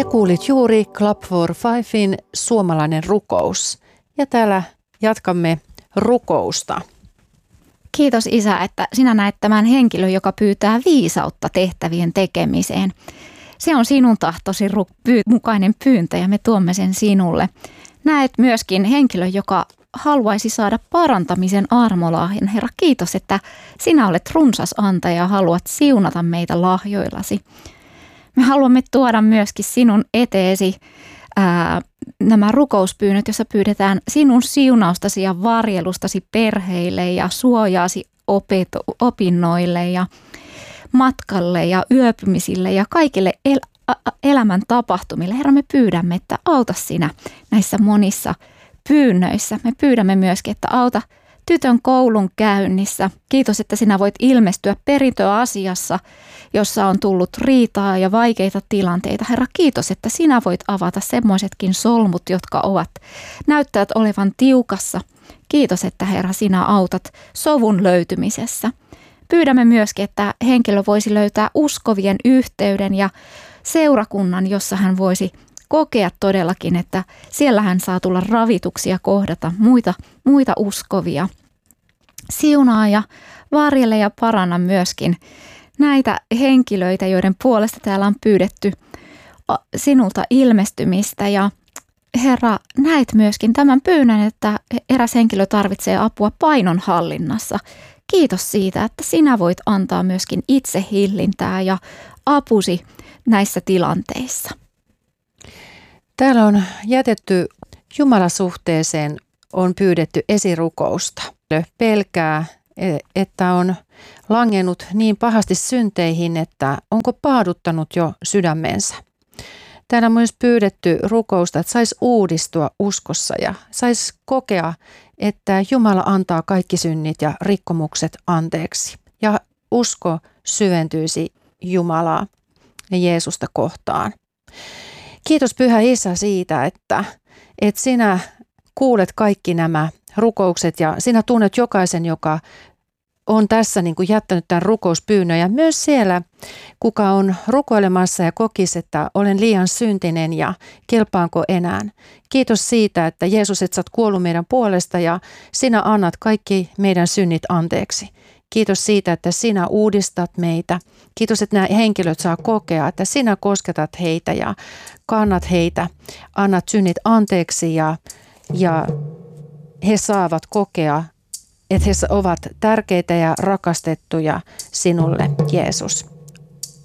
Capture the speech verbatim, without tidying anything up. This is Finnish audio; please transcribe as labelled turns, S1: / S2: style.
S1: Ja kuulit juuri Club for Fivein suomalainen rukous. Ja täällä jatkamme rukousta.
S2: Kiitos Isä, että sinä näet tämän henkilön, joka pyytää viisautta tehtävien tekemiseen. Se on sinun tahtosi mukainen pyyntö ja me tuomme sen sinulle. Näet myöskin henkilön, joka haluaisi saada parantamisen armolahjan. Herra, kiitos, että sinä olet runsas antaja ja haluat siunata meitä lahjoillasi. Me haluamme tuoda myöskin sinun eteesi ää, nämä rukouspyynnöt, joissa pyydetään sinun siunaustasi ja varjelustasi perheille ja suojaasi opet- opinnoille ja matkalle ja yöpymisille ja kaikille el- elämän tapahtumille. Herra, me pyydämme, että auta sinä näissä monissa pyynnöissä. Me pyydämme myöskin, että auta tytön koulun käynnissä. Kiitos, että sinä voit ilmestyä perintöasiassa, jossa on tullut riitaa ja vaikeita tilanteita. Herra, kiitos, että sinä voit avata semmoisetkin solmut, jotka ovat näyttävät olevan tiukassa. Kiitos, että Herra, sinä autat sovun löytymisessä. Pyydämme myöskin, että henkilö voisi löytää uskovien yhteyden ja seurakunnan, jossa hän voisi kokea todellakin, että siellä hän saa tulla ravituksi ja kohdata muita, muita uskovia. Siunaa ja varjele ja paranna myöskin näitä henkilöitä, joiden puolesta täällä on pyydetty sinulta ilmestymistä. Ja Herra, näet myöskin tämän pyynnön, että eräs henkilö tarvitsee apua painonhallinnassa. Kiitos siitä, että sinä voit antaa myöskin itsehillintää ja apusi näissä tilanteissa.
S1: Täällä on jätetty Jumalasuhteeseen, on pyydetty esirukousta. Pelkää, että on langennut niin pahasti synteihin, että onko paaduttanut jo sydämensä. Täällä on myös pyydetty rukousta, että saisi uudistua uskossa ja saisi kokea, että Jumala antaa kaikki synnit ja rikkomukset anteeksi. Ja usko syventyisi Jumalaa ja Jeesusta kohtaan. Kiitos Pyhä Isä siitä, että, että sinä kuulet kaikki nämä rukoukset ja sinä tunnet jokaisen, joka on tässä niin kuin jättänyt tämän rukouspyynnön. Ja myös siellä, kuka on rukoilemassa ja kokisi, että olen liian syntinen ja kelpaanko enää. Kiitos siitä, että Jeesus, että sä oot kuollut meidän puolesta ja sinä annat kaikki meidän synnit anteeksi. Kiitos siitä, että sinä uudistat meitä. Kiitos, että nämä henkilöt saa kokea, että sinä kosketat heitä ja kannat heitä. Annat synnit anteeksi ja, ja he saavat kokea, että he ovat tärkeitä ja rakastettuja sinulle, Jeesus.